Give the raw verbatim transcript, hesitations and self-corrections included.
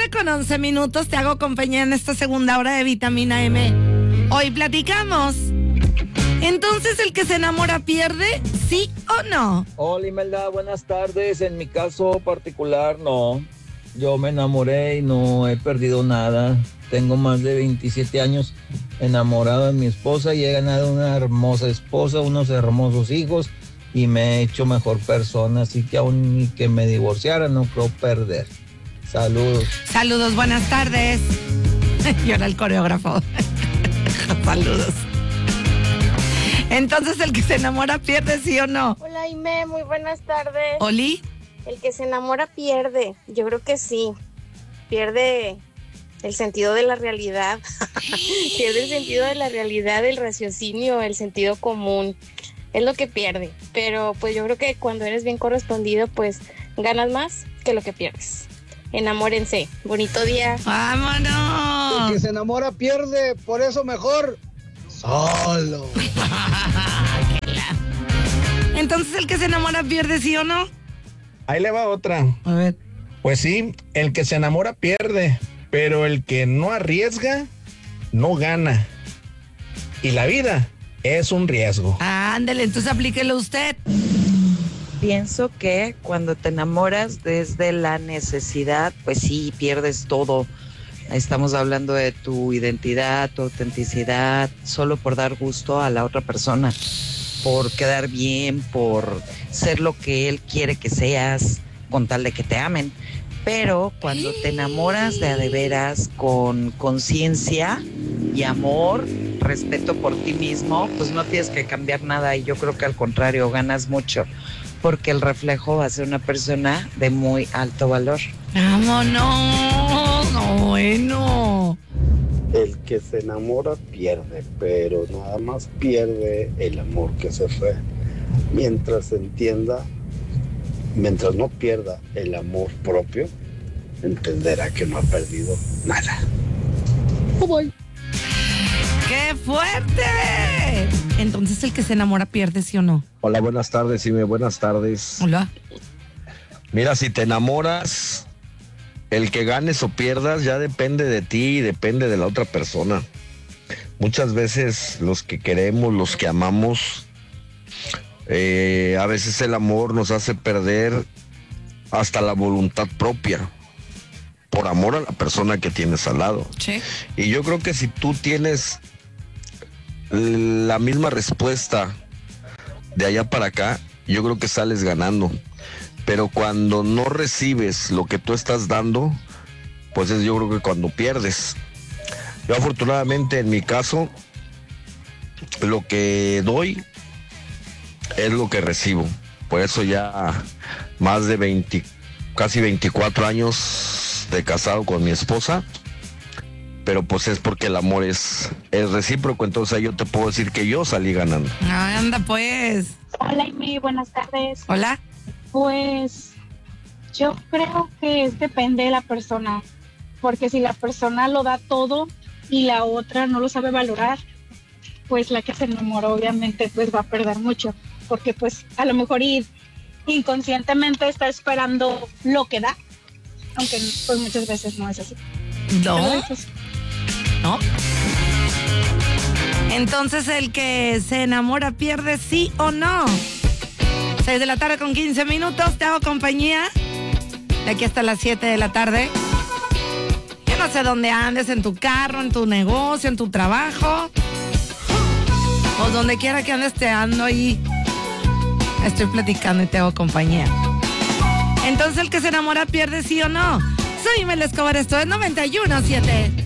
tarde con once minutos. Te hago compañía en esta segunda hora de Vitamina M. Hoy platicamos. Entonces, ¿el que se enamora pierde? ¿Sí o no? Hola, Imelda, buenas tardes. En mi caso particular, no. Yo me enamoré y no he perdido nada. Tengo más de veintisiete años enamorado de mi esposa y he ganado una hermosa esposa, unos hermosos hijos y me he hecho mejor persona. Así que aún ni que me divorciara no creo perder. Saludos. Saludos, buenas tardes. Y ahora el coreógrafo. Saludos. Entonces, ¿el que se enamora pierde, sí o no? Hola, Ime, muy buenas tardes. ¿Oli? El que se enamora pierde, yo creo que sí. Pierde el sentido de la realidad. Pierde el sentido de la realidad, el raciocinio, el sentido común. Es lo que pierde. Pero pues yo creo que cuando eres bien correspondido, pues ganas más que lo que pierdes. Enamórense. Bonito día. ¡Vámonos! El que se enamora pierde, por eso mejor solo. Entonces, ¿el que se enamora pierde, sí o no? Ahí le va otra. A ver. Pues sí, el que se enamora pierde, pero el que no arriesga, no gana. Y la vida es un riesgo. Ándele, entonces aplíquelo usted. Pienso que cuando te enamoras desde la necesidad, pues sí, pierdes todo. Estamos hablando de tu identidad, tu autenticidad, solo por dar gusto a la otra persona, por quedar bien, por ser lo que él quiere que seas, con tal de que te amen. Pero cuando te enamoras de a de veras, con conciencia y amor, respeto por ti mismo, pues no tienes que cambiar nada y yo creo que al contrario, ganas mucho, porque el reflejo va a ser una persona de muy alto valor. ¡Vámonos! No, bueno. El que se enamora pierde, pero nada más pierde el amor que se fue. Mientras entienda, mientras no pierda el amor propio, entenderá que no ha perdido nada. Oh, boy. ¡Qué fuerte! Entonces, ¿el que se enamora pierde, sí o no? Hola, buenas tardes, Ime, buenas tardes. Hola. Mira, si te enamoras, el que ganes o pierdas ya depende de ti y depende de la otra persona. Muchas veces los que queremos, los que amamos, eh, a veces el amor nos hace perder hasta la voluntad propia, por amor a la persona que tienes al lado. Sí. Y yo creo que si tú tienes la misma respuesta de allá para acá, yo creo que sales ganando. Pero cuando no recibes lo que tú estás dando, pues es yo creo que cuando pierdes. Yo afortunadamente en mi caso, lo que doy es lo que recibo. Por eso ya más de veinte, casi veinticuatro años de casado con mi esposa. Pero pues es porque el amor es, es recíproco, entonces yo te puedo decir que yo salí ganando. Ay, anda pues. Hola, Amy, buenas tardes. Hola. Pues yo creo que es depende de la persona, porque si la persona lo da todo y la otra no lo sabe valorar, pues la que se enamoró obviamente pues va a perder mucho, porque pues a lo mejor ir inconscientemente está esperando lo que da, aunque pues muchas veces no es así. No. Pues, ¿no? Entonces, ¿el que se enamora pierde, sí o no? seis de la tarde con quince minutos, te hago compañía de aquí hasta las siete de la tarde. Yo no sé dónde andes, en tu carro, en tu negocio, en tu trabajo, o donde quiera que andes, te ando ahí. Estoy platicando y te hago compañía. Entonces, ¿el que se enamora pierde, sí o no? Soy Mel Escobar, esto es noventa y uno punto siete.